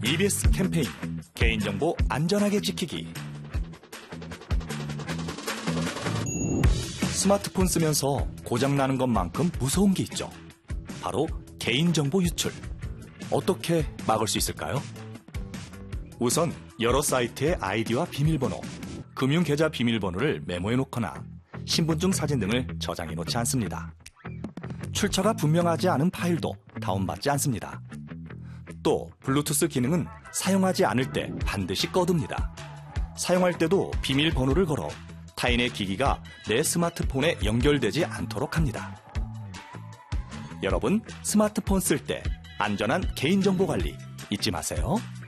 EBS 캠페인 개인정보 안전하게 지키기. 스마트폰 쓰면서 고장나는 것만큼 무서운 게 있죠. 바로 개인정보 유출. 어떻게 막을 수 있을까요? 우선 여러 사이트의 아이디와 비밀번호, 금융계좌 비밀번호를 메모해 놓거나 신분증 사진 등을 저장해 놓지 않습니다. 출처가 분명하지 않은 파일도 다운받지 않습니다. 또 블루투스 기능은 사용하지 않을 때 반드시 꺼둡니다. 사용할 때도 비밀번호를 걸어 타인의 기기가 내 스마트폰에 연결되지 않도록 합니다. 여러분, 스마트폰 쓸 때 안전한 개인정보 관리 잊지 마세요.